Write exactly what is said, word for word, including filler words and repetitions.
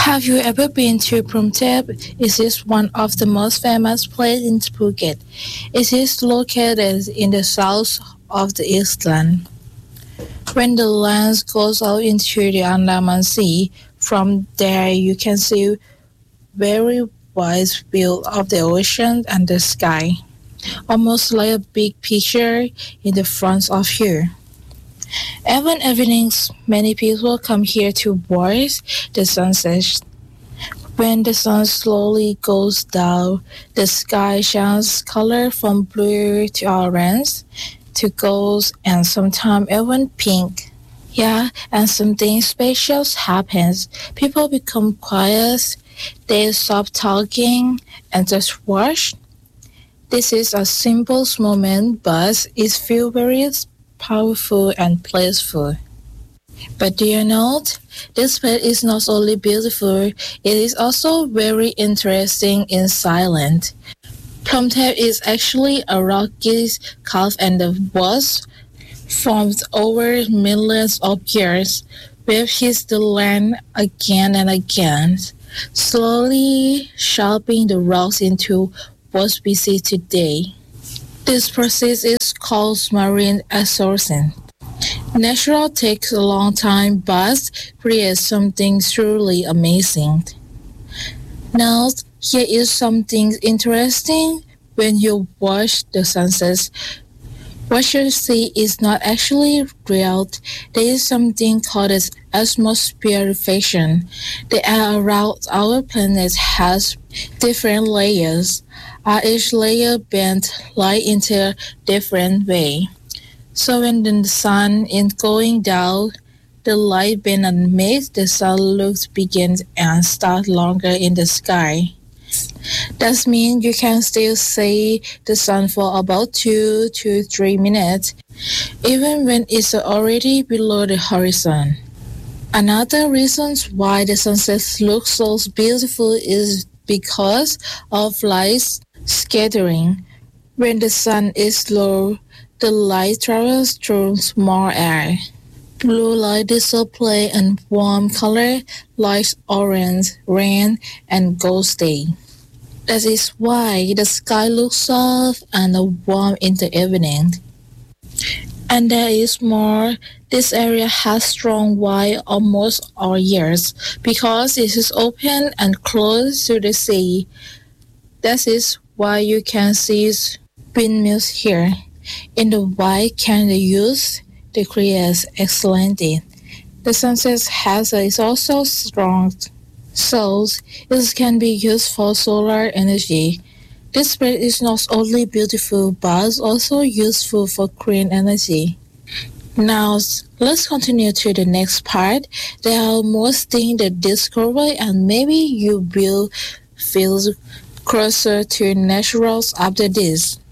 Have you ever been to Promthep? It is one of the most famous places in Phuket. It is located in the south of the island. When the land goes out into the Andaman Sea, from there you can see very wide view of the ocean and the sky, almost like a big picture in the front of you. Even evenings, many people come here to watch the sunset. When the sun slowly goes down, the sky changes color from blue to orange to gold and sometimes even pink. Yeah, and something special happens. People become quiet, they stop talking and just watch. This is a simple moment, but it feels very powerful and peaceful. But do you know, this place is not only beautiful, it is also very interesting in silence. Promthep is actually a rocky cave and the was formed over millions of years. We've hit the land again and again, slowly shaping the rocks into what we see today. This process is called marine absorption. Natural takes a long time but creates something truly amazing. Now, here is something interesting. When you watch the sunsets, what you see is not actually real. There is something called as atmospherification. The air around our planet has different layers. Uh, each layer bends light into a different way. So when the sun is going down, the light bend and makes the sun look bigger and start longer in the sky. That means you can still see the sun for about two to three minutes, even when it's already below the horizon. Another reason why the sunsets look so beautiful is because of light scattering. When the sun is low, the light travels through more air. Blue light displays a warm color like orange, red, and ghosty. That is why the sky looks soft and warm in the evening. And there is more. This area has strong wind almost all years because it is open and close to the sea. That is why you can see windmills here. In the wind can be used to create excellent light. The sunset has is also strong, so it can be used for solar energy. This place is not only beautiful but also useful for clean energy. Now, let's continue to the next part. There are more things to discover and maybe you will feel closer to naturals after this.